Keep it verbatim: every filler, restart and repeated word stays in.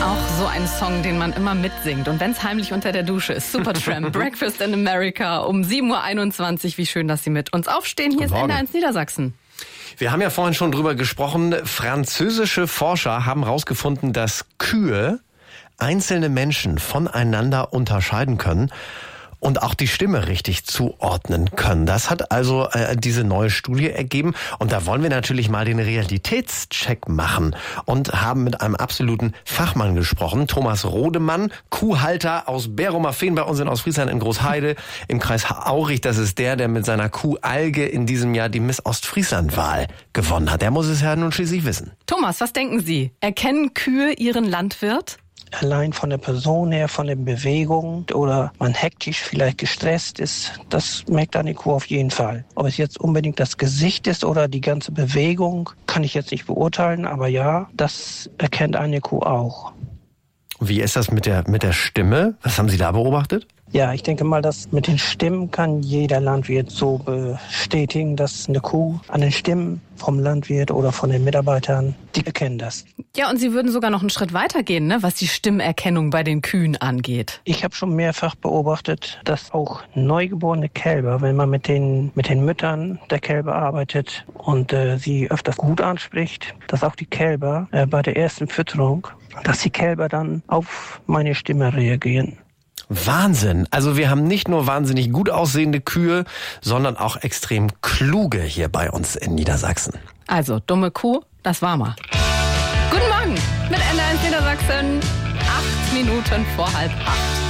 Auch so ein Song, den man immer mitsingt. Und wenn es heimlich unter der Dusche ist. Supertramp, Breakfast in America um sieben Uhr einundzwanzig. Wie schön, dass Sie mit uns aufstehen. Hier ist N eins Niedersachsen. Wir haben ja vorhin schon drüber gesprochen. Französische Forscher haben herausgefunden, dass Kühe einzelne Menschen voneinander unterscheiden können und auch die Stimme richtig zuordnen können. Das hat also äh, diese neue Studie ergeben. Und da wollen wir natürlich mal den Realitätscheck machen und haben mit einem absoluten Fachmann gesprochen. Thomas Rodemann, Kuhhalter aus Berrumerveen bei uns in Ostfriesland in Großheide im Kreis Aurich. Das ist der, der mit seiner Kuh Alge in diesem Jahr die Miss Ostfriesland-Wahl gewonnen hat. Der muss es ja nun schließlich wissen. Thomas, was denken Sie? Erkennen Kühe ihren Landwirt? Allein von der Person her, von der Bewegung oder man hektisch vielleicht gestresst ist, das merkt eine Kuh auf jeden Fall. Ob es jetzt unbedingt das Gesicht ist oder die ganze Bewegung, kann ich jetzt nicht beurteilen, aber ja, das erkennt eine Kuh auch. Wie ist das mit der, mit der Stimme? Was haben Sie da beobachtet? Ja, ich denke mal, dass mit den Stimmen kann jeder Landwirt so bestätigen, dass eine Kuh an den Stimmen vom Landwirt oder von den Mitarbeitern, die erkennen das. Ja, und Sie würden sogar noch einen Schritt weiter gehen, ne, was die Stimmerkennung bei den Kühen angeht. Ich habe schon mehrfach beobachtet, dass auch neugeborene Kälber, wenn man mit den, mit den Müttern der Kälber arbeitet und äh, sie öfters gut anspricht, dass auch die Kälber äh, bei der ersten Fütterung, dass die Kälber dann auf meine Stimme reagieren. Wahnsinn. Also wir haben nicht nur wahnsinnig gut aussehende Kühe, sondern auch extrem kluge hier bei uns in Niedersachsen. Also, dumme Kuh, das war mal. Guten Morgen mit N eins Niedersachsen. Acht Minuten vor halb acht.